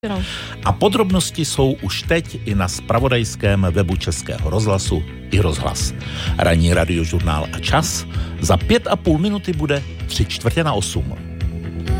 A podrobnosti jsou už teď i na zpravodajském webu Českého rozhlasu i Rozhlas. Ranní radiožurnál a čas za 5,5 minuty bude 7:45.